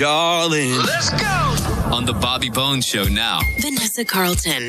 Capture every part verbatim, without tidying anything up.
Darling. Let's go. On the Bobby Bones Show now. Vanessa Carlton.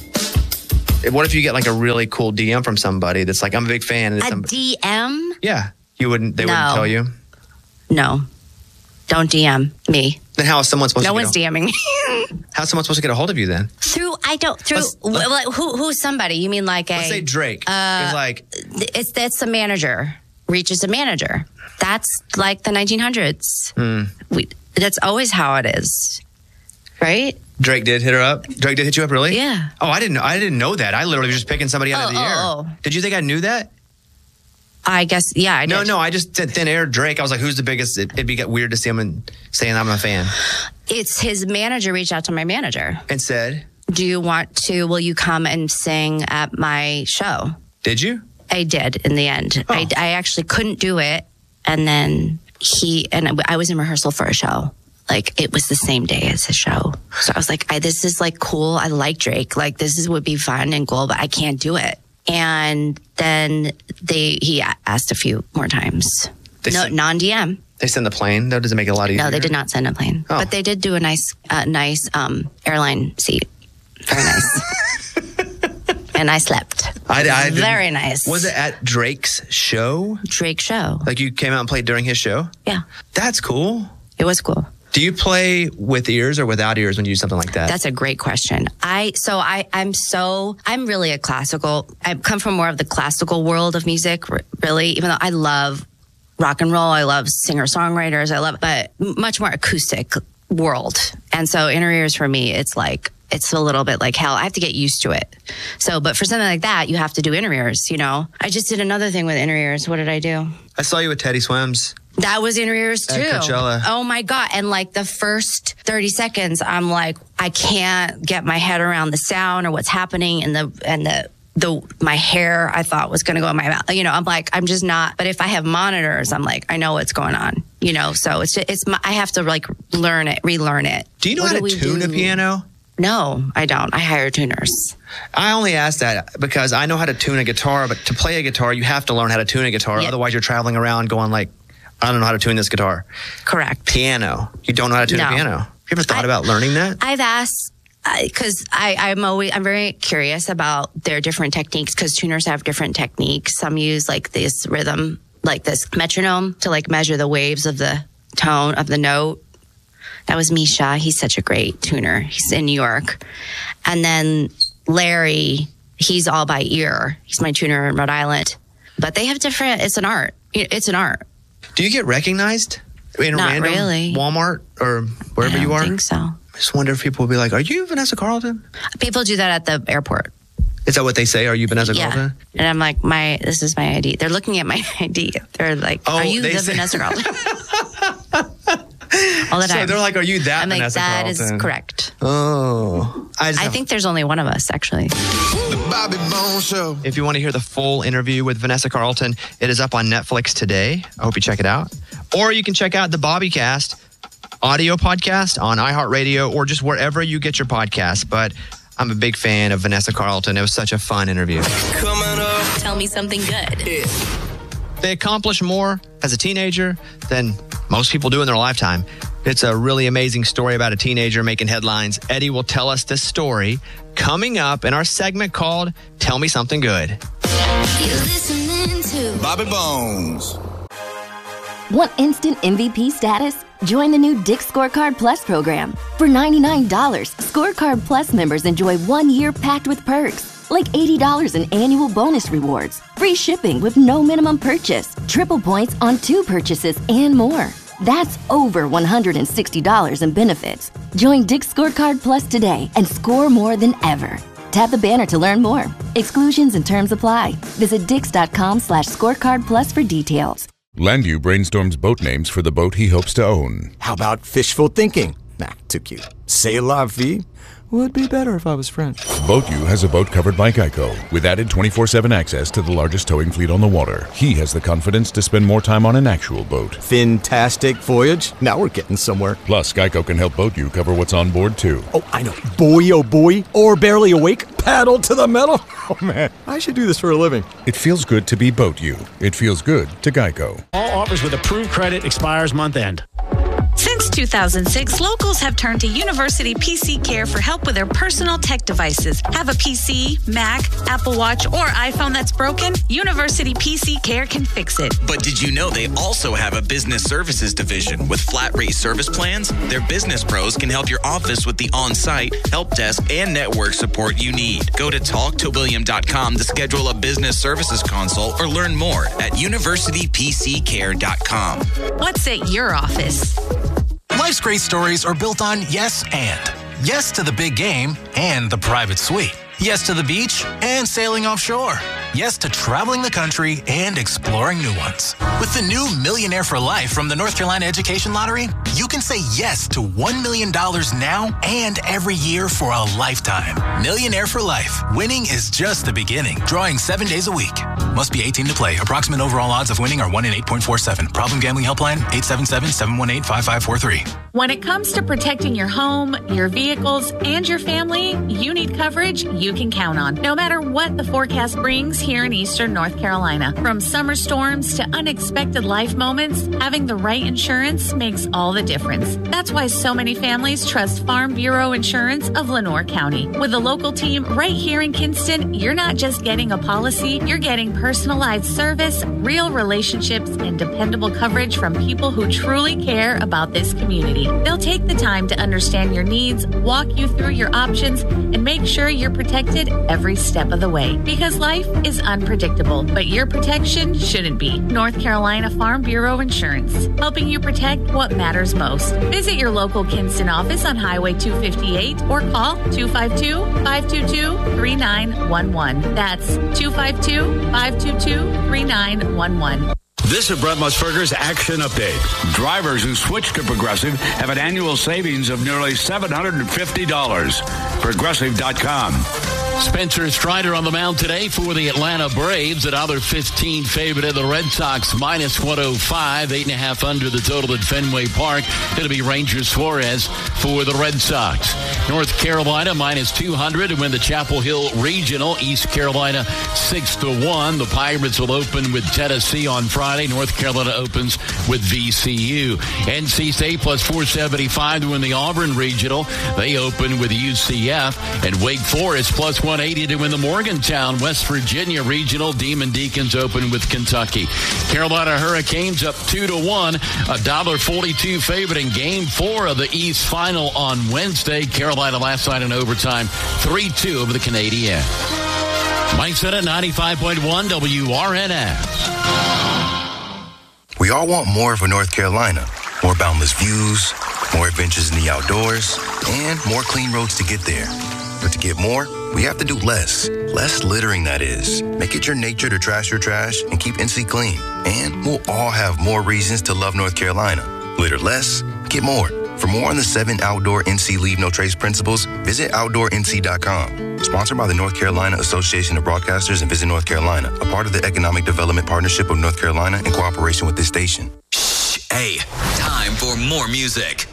What if you get like a really cool D M from somebody that's like, I'm a big fan. A somebody, D M? yeah. You wouldn't, they No. wouldn't tell you? No. Don't D M me. Then how is someone supposed No to one's get a, DMing me. how's someone supposed to get a hold of you then? Through, I don't, through, Let's- let's- wh- wh- who, who's somebody? You mean like a. Let's say Drake. Uh, is like, It's, it's a manager. Reaches a manager. That's like the nineteen hundreds. Hmm. We, that's always how it is. Right? Drake did hit her up? Drake did hit you up, really? Yeah. Oh, I didn't know. I didn't know that. I literally was just picking somebody out Oh, of the oh, air. oh. Did you think I knew that? I guess, yeah, I No, did. no. I just did thin air Drake. I was like, who's the biggest? It, it'd be weird to see him and saying I'm a fan. It's his manager reached out to my manager. And said, Do you want to, will you come and sing at my show? did you? I did in the end. Oh. I, I actually couldn't do it. And then he, and I was in rehearsal for a show. Like it was the same day as his show. So I was like, I, this is like cool. I like Drake. Like this is would be fun and cool, but I can't do it. And then they, he asked a few more times. They no, sent- non-D M. They send the plane. That doesn't make it a lot easier. No, they did not send a plane. Oh. But they did do a nice, uh, nice um, airline seat. Very nice. And I slept. I, I didn't- Very nice. Was it at Drake's show? Drake show. Like you came out and played during his show? Yeah, That's cool. it was cool. Do you play with ears or without ears when you do something like that? That's a great question. I so I I'm so I'm really a classical. I come from more of the classical world of music, r- really. Even though I love rock and roll, I love singer songwriters, I love, but much more acoustic world. And so inner ears for me, it's like it's a little bit like hell. I have to get used to it. So, but for something like that, you have to do inner ears. You know, I just did another thing with inner ears. What did I do? I saw you with Teddy Swims. That was inner ears too. At Coachella. Oh my God. And like the first thirty seconds, I'm like, I can't get my head around the sound or what's happening and the, and the, the, my hair I thought was going to go in my mouth. You know, I'm like, I'm just not, but if I have monitors, I'm like, I know what's going on, you know? So it's, it's my, I have to like learn it, relearn it. Do you know What how do to we tune a do? piano? No, I don't. I hire tuners. I only ask that because I know how to tune a guitar, but to play a guitar, you have to learn how to tune a guitar. Yeah. Otherwise, you're traveling around going like, I don't know how to tune this guitar. Correct. Piano. You don't know how to tune No. a piano. Have you ever thought I- about learning that? I've asked because I, I'm always I'm very curious about their different techniques because tuners have different techniques. Some use like this rhythm, like this metronome to like measure the waves of the tone of the note. That was Misha. He's such a great tuner. He's in New York. And then Larry, he's all by ear. He's my tuner in Rhode Island. But they have different, it's an art. It's an art. Do you get recognized in a Not random really. Walmart or wherever I don't you are? think so. I just wonder if people will be like, are you Vanessa Carlton? People do that at the airport. Is that what they say? Are you Vanessa Yeah. Carlton? And I'm like, my this is my I D. They're looking at my I D. They're like, Oh, are you they the say- Vanessa Carlton? All the So time. they're like, are you that I'm like, Vanessa that is Carlton? correct. Oh. I, just I have- think there's only one of us, actually. The Bobby Bones Show. If you want to hear the full interview with Vanessa Carlton, it is up on Netflix today. I hope you check it out. Or you can check out the Bobbycast audio podcast on iHeartRadio or just wherever you get your podcasts. But I'm a big fan of Vanessa Carlton. It was such a fun interview. Coming up. Tell me something good. Yeah. They accomplish more as a teenager than most people do in their lifetime. It's a really amazing story about a teenager making headlines. Eddie will tell us this story coming up in our segment called Tell Me Something Good. You're listening to Bobby Bones. Want instant M V P status? Join the new Dick's Scorecard Plus program. For ninety-nine dollars, Scorecard Plus members enjoy one year packed with perks, like eighty dollars in annual bonus rewards, free shipping with no minimum purchase, triple points on two purchases, and more. That's over one hundred sixty dollars in benefits. Join Dick's Scorecard Plus today and score more than ever. Tap the banner to learn more. Exclusions and terms apply. Visit dix.com slash scorecard plus for details. Landu brainstorms boat names for the boat he hopes to own. How about fishful thinking? Nah, too cute. C'est la vie would be better if I was French. BoatU has a boat covered by Geico with added twenty-four seven access to the largest towing fleet on the water. He has the confidence to spend more time on an actual boat. Fantastic voyage. Now we're getting somewhere. Plus, Geico can help BoatU cover what's on board, too. Oh, I know. Boy, oh boy. Or barely awake. Paddle to the metal. Oh, man. I should do this for a living. It feels good to be BoatU. It feels good to Geico. All offers with approved credit expires month end. Since two thousand six, locals have turned to University P C Care for help with their personal tech devices. Have a P C, Mac, Apple Watch, or iPhone that's broken? University P C Care can fix it. But did you know they also have a business services division with flat rate service plans? Their business pros can help your office with the on-site, help desk, and network support you need. Go to talk to william dot com to schedule a business services consult or learn more at university p c care dot com. What's at your office? Life's great stories are built on yes and. Yes to the big game and the private suite. Yes to the beach and sailing offshore. Yes to traveling the country and exploring new ones. With the new Millionaire for Life from the North Carolina Education Lottery, you can say yes to one million dollars now and every year for a lifetime. Millionaire for Life. Winning is just the beginning. Drawing seven days a week. Must be eighteen to play. Approximate overall odds of winning are one in eight point four seven. Problem gambling helpline eight seven seven, seven one eight, five five four three. When it comes to protecting your home, your vehicles, and your family, you need coverage you can count on. No matter what the forecast brings here in Eastern North Carolina. From summer storms to unexpected life moments, having the right insurance makes all the difference. That's why so many families trust Farm Bureau Insurance of Lenoir County. With a local team right here in Kinston, you're not just getting a policy, you're getting personalized service, real relationships, and dependable coverage from people who truly care about this community. They'll take the time to understand your needs, walk you through your options, and make sure you're protected every step of the way. Because life is unpredictable, but your protection shouldn't be. North Carolina Farm Bureau Insurance, helping you protect what matters most. Visit your local Kinston office on Highway two fifty-eight or call two five two, five two two, three nine one one. That's two five two, five two two, three nine one one. This is Brett Musburger's Action Update. Drivers who switch to Progressive have an annual savings of nearly seven hundred fifty dollars. Progressive dot com. Spencer Strider on the mound today for the Atlanta Braves. Another fifteen favorite of the Red Sox, minus one oh five, eight and a half under the total at Fenway Park. Going to be Ranger Suarez for the Red Sox. North Carolina, minus two hundred to win the Chapel Hill Regional. East Carolina, six to one. The Pirates will open with Tennessee on Friday. North Carolina opens with V C U. N C State plus four seventy-five to win the Auburn Regional. They open with U C F. And Wake Forest plus one eighty to win the Morgantown West Virginia Regional. Demon Deacons open with Kentucky. Carolina Hurricanes up two to one. A one dollar forty-two favorite in game four of the East Final on Wednesday. Carolina last night in overtime, three two over the Canadiens. Mike Sennett, ninety-five point one W R N S. We all want more for North Carolina. More boundless views, more adventures in the outdoors, and more clean roads to get there. But to get more, we have to do less. Less littering, that is. Make it your nature to trash your trash and keep N C clean. And we'll all have more reasons to love North Carolina. Litter less, get more. For more on the seven outdoor N C Leave No Trace principles, visit outdoor N C dot com. Sponsored by the North Carolina Association of Broadcasters and Visit North Carolina, a part of the Economic Development Partnership of North Carolina in cooperation with this station. Shh, hey, time for more music.